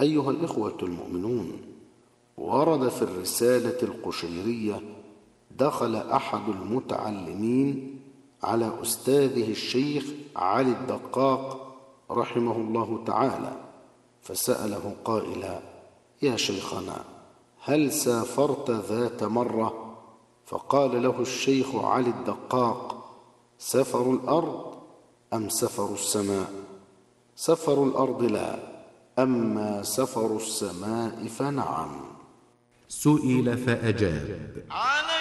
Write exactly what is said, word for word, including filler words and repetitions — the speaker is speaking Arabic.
أيها الإخوة المؤمنون، ورد في الرسالة القشيرية: دخل أحد المتعلمين على أستاذه الشيخ علي الدقاق رحمه الله تعالى، فسأله قائلا: يا شيخنا، هل سافرت ذات مرة؟ فقال له الشيخ علي الدقاق: سفر الأرض أم سفر السماء؟ سفر الأرض لا، أما سفر السماء فنعم. سئل فأجاب: